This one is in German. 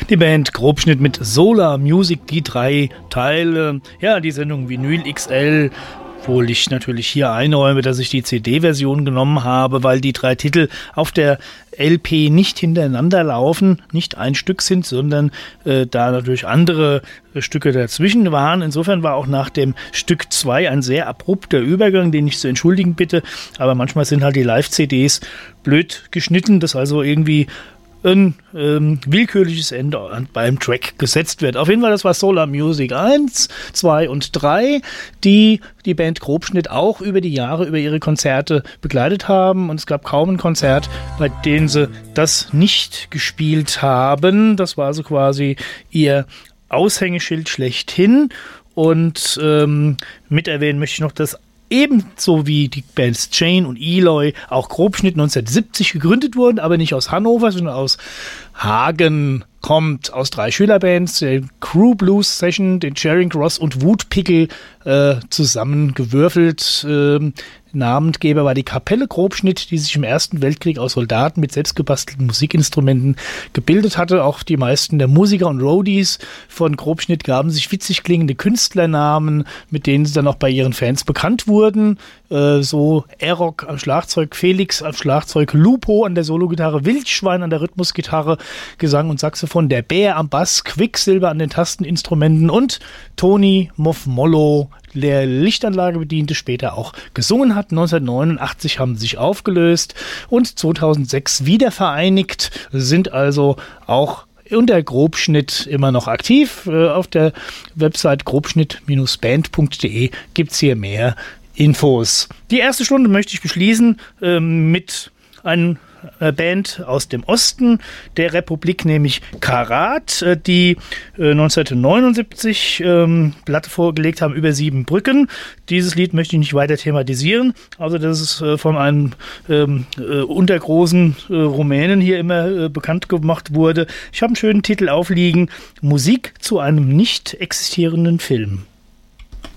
Die Band Grobschnitt mit Solar Music, die 3 Teile. Ja, die Sendung Vinyl XL, obwohl ich natürlich hier einräume, dass ich die CD-Version genommen habe, weil die 3 Titel auf der LP nicht hintereinander laufen, nicht ein Stück sind, sondern da natürlich andere Stücke dazwischen waren. Insofern war auch nach dem Stück 2 ein sehr abrupter Übergang, den ich zu entschuldigen bitte, aber manchmal sind halt die Live-CDs blöd geschnitten, dass also irgendwie ein willkürliches Ende beim Track gesetzt wird. Auf jeden Fall, das war Solar Music 1, 2 und 3, die Band Grobschnitt auch über die Jahre, über ihre Konzerte begleitet haben. Und es gab kaum ein Konzert, bei dem sie das nicht gespielt haben. Das war also quasi ihr Aushängeschild schlechthin. Und mit erwähnen möchte ich noch, dass ebenso wie die Bands Jane und Eloy auch Grobschnitt 1970 gegründet wurden, aber nicht aus Hannover, sondern aus Hagen, kommt aus 3 Schülerbands, der Crew Blues Session, den Charing Cross und Wutpickel zusammengewürfelt. Namensgeber war die Kapelle Grobschnitt, die sich im Ersten Weltkrieg aus Soldaten mit selbstgebastelten Musikinstrumenten gebildet hatte. Auch die meisten der Musiker und Roadies von Grobschnitt gaben sich witzig klingende Künstlernamen, mit denen sie dann auch bei ihren Fans bekannt wurden. So Erok am Schlagzeug, Felix am Schlagzeug, Lupo an der Sologitarre, Wildschwein an der Rhythmusgitarre, Gesang und Saxophon, der Bär am Bass, Quicksilver an den Tasteninstrumenten und Toni Moff Mollo, der Lichtanlage bediente, später auch gesungen hat. 1989 haben sie sich aufgelöst und 2006 wieder vereinigt, sind also auch unter Grobschnitt immer noch aktiv. Auf der Website grobschnitt-band.de gibt es hier mehr Infos. Die erste Stunde möchte ich beschließen mit einem Band aus dem Osten der Republik, nämlich Karat, die 1979 Platte vorgelegt haben über 7 Brücken. Dieses Lied möchte ich nicht weiter thematisieren. Also das ist von einem untergroßen Rumänen hier immer bekannt gemacht wurde. Ich habe einen schönen Titel aufliegen: Musik zu einem nicht existierenden Film.